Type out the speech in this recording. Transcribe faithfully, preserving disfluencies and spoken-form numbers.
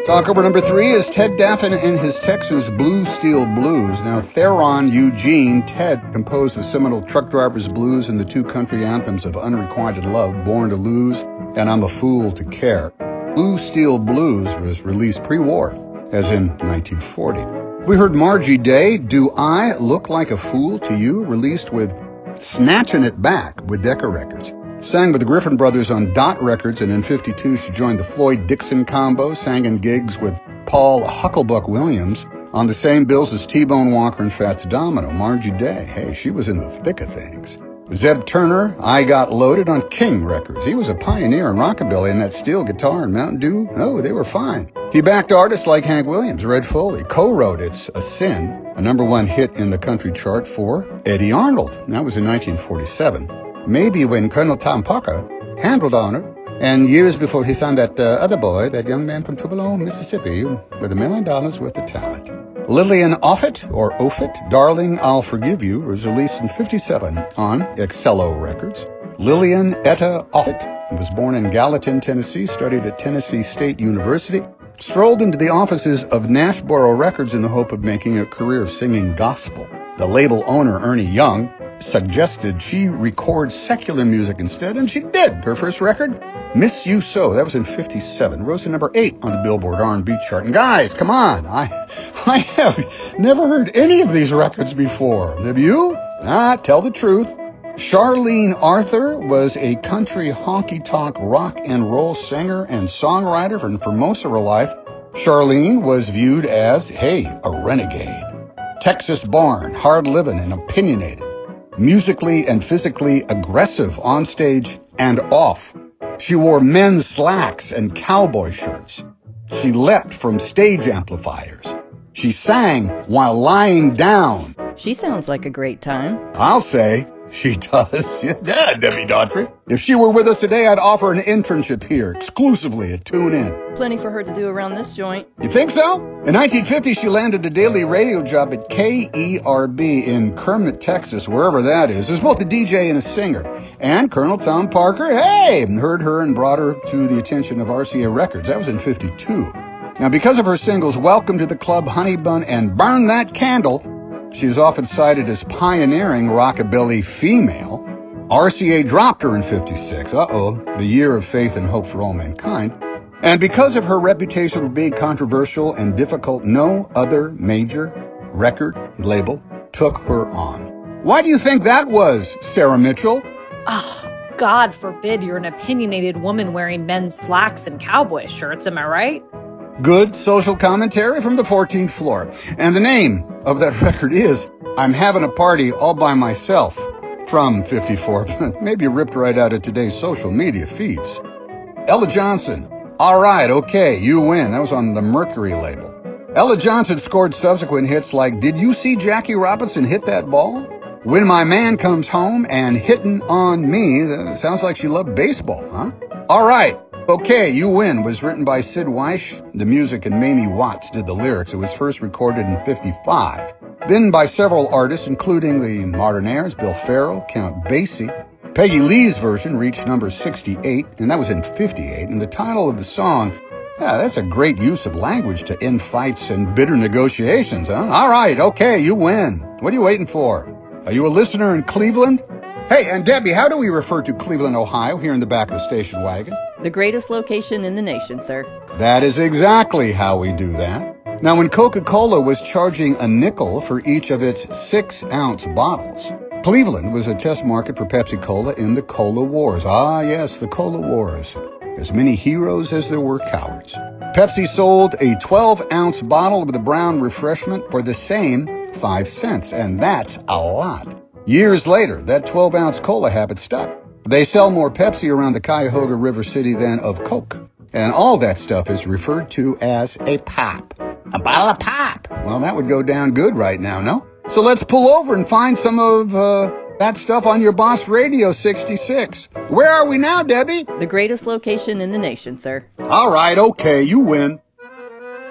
Talk over number three is Ted Daffin and his Texas Blue Steel Blues. Now, Theron Eugene Ted composed the seminal Truck Driver's Blues and the two country anthems of Unrequited Love, Born to Lose, and I'm a Fool to Care. Blue Steel Blues was released pre-war, as in nineteen forty. We heard Margie Day, Do I Look Like a Fool to You, released with Snatching It Back with Decca Records. Sang with the Griffin Brothers on Dot Records, and in fifty-two she joined the Floyd-Dixon combo, sang in gigs with Paul Hucklebuck Williams on the same bills as T-Bone Walker and Fats Domino. Margie Day, hey, she was in the thick of things. Zeb Turner, I Got Loaded on King Records. He was a pioneer in rockabilly, and that steel guitar and Mountain Dew, oh, they were fine. He backed artists like Hank Williams, Red Foley, co-wrote It's a Sin, a number one hit in the country chart for Eddie Arnold. And that was in nineteen forty-seven. Maybe when Colonel Tom Parker handled on her, and years before he signed that uh, other boy, that young man from Tupelo, Mississippi, with a million dollars worth of talent. Lillian Offutt, or Offutt, Darling, I'll Forgive You, was released in fifty-seven on Excello Records. Lillian Etta Offutt was born in Gallatin, Tennessee, studied at Tennessee State University, strolled into the offices of Nashboro Records in the hope of making a career of singing gospel. The label owner, Ernie Young, suggested she record secular music instead, and she did. Her first record, Miss You So, that was in fifty-seven, rose to number eight on the Billboard R and B chart. And guys, come on, I I have never heard any of these records before. Have you? Ah, tell the truth. Charlene Arthur was a country honky-tonk rock and roll singer and songwriter, and for most of her life, Charlene was viewed as, hey, a renegade. Texas-born, hard-living, and opinionated. Musically and physically aggressive on stage and off. She wore men's slacks and cowboy shirts. She leapt from stage amplifiers. She sang while lying down. She sounds like a great time. I'll say she does. Yeah, Debbie Daughtry. If she were with us today, I'd offer an internship here, exclusively at Tune In. Plenty for her to do around this joint. You think so? In nineteen fifty, she landed a daily radio job at K E R B in Kermit, Texas, wherever that is. As both a D J and a singer. And Colonel Tom Parker, hey, heard her and brought her to the attention of R C A Records. That was in fifty-two. Now, because of her singles Welcome to the Club, Honey Bun, and Burn That Candle, she is often cited as pioneering rockabilly female. R C A dropped her in fifty-six, uh-oh, the year of faith and hope for all mankind. And because of her reputation for being controversial and difficult, no other major record label took her on. Why do you think that was, Sarah Mitchell? Oh, God forbid you're an opinionated woman wearing men's slacks and cowboy shirts, am I right? Good social commentary from the fourteenth floor. And the name of that record is I'm Having a Party All by Myself from fifty-four. Maybe ripped right out of today's social media feeds. Ella Johnson, All Right, Okay, You Win. That was on the Mercury label. Ella Johnson scored subsequent hits like Did You See Jackie Robinson Hit That Ball? When My Man Comes Home, and Hittin' on Me. That sounds like she loved baseball, huh? All Right, Okay, You Win was written by Sid Weish. The music and Mamie Watts did the lyrics. It was first recorded in fifty-five. Then by several artists, including the Modernaires, Bill Farrell, Count Basie. Peggy Lee's version reached number sixty-eight, and that was in fifty-eight. And the title of the song, yeah, that's a great use of language to end fights and bitter negotiations, huh? All right, okay, you win. What are you waiting for? Are you a listener in Cleveland? Hey, and Debbie, how do we refer to Cleveland, Ohio, here in the back of the station wagon? The greatest location in the nation, sir. That is exactly how we do that. Now, when Coca-Cola was charging a nickel for each of its six-ounce bottles, Cleveland was a test market for Pepsi-Cola in the Cola Wars. Ah, yes, the Cola Wars. As many heroes as there were cowards. Pepsi sold a twelve-ounce bottle of the brown refreshment for the same five cents, and that's a lot. Years later, that twelve-ounce cola habit stuck. They sell more Pepsi around the Cuyahoga River City than of Coke. And all that stuff is referred to as a pop. A bottle of pop. Well, that would go down good right now, no? So let's pull over and find some of uh, that stuff on your Boss Radio sixty-six. Where are we now, Debbie? The greatest location in the nation, sir. All right, okay, you win.